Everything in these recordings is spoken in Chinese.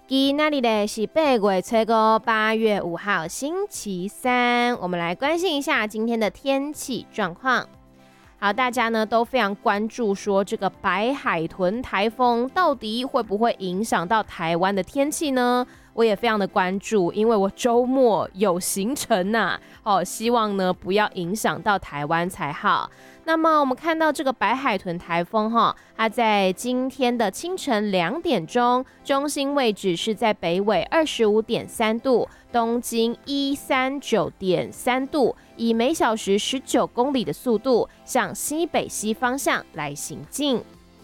今仔日呢是8月初5 8月5号星期三，我们来关心一下今天的天气状况。好，大家呢都非常关注说这个白海豚台风到底会不会影响到台湾的天气呢？我也非常的关注，因为我周末有行程啊，希望呢不要影响到台湾才好。那么我们看到这个白海豚台风它在今天的清晨2点钟，中心位置是在北纬25.3度，东经139.3度，以每小时19公里的速度向西北西方向来行进。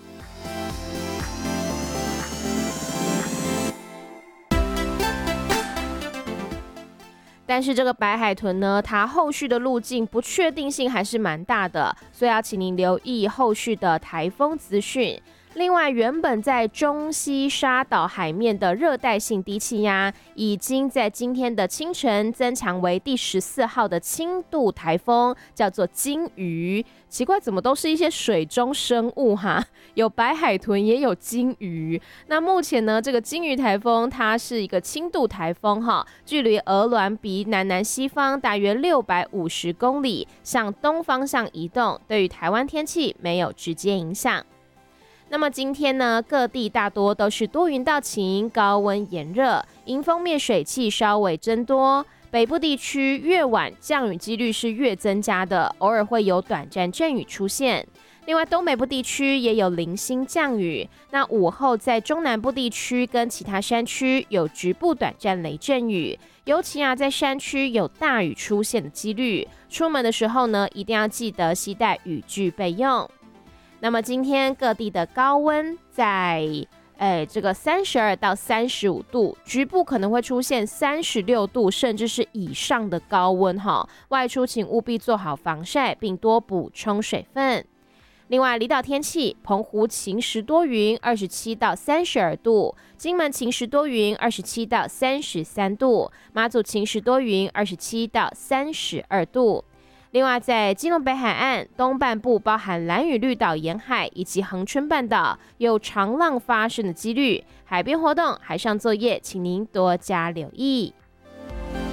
但是这个白海豚呢，它后续的路径不确定性还是蛮大的，所以要请您留意后续的台风资讯。另外，原本在中西沙岛海面的热带性低气压，已经在今天的清晨增强为第14号的轻度台风，叫做鲸鱼。奇怪，怎么都是一些水中生物哈？有白海豚，也有鲸鱼。那目前呢，这个鲸鱼台风它是一个轻度台风距离鹅銮鼻南西方大约650公里，向东方向移动，对于台湾天气没有直接影响。那么今天呢，各地大多都是多云到晴，高温炎热，迎风面水汽稍微增多。北部地区越晚降雨几率是越增加的，偶尔会有短暂阵雨出现。另外，东北部地区也有零星降雨。那午后在中南部地区跟其他山区有局部短暂雷阵雨，尤其在山区有大雨出现的几率。出门的时候呢，一定要记得携带雨具备用。那么今天各地的高温在这个32到35度，局部可能会出现36度甚至是以上的高温外出请务必做好防晒，并多补充水分。另外，离岛天气，澎湖晴时多云，27到32度；金门晴时多云，27到33度；马祖晴时多云，27到32度。另外，在基隆北海岸东半部，包含兰屿绿岛沿海以及恒春半岛，有长浪发生的几率。海边活动、海上作业，请您多加留意。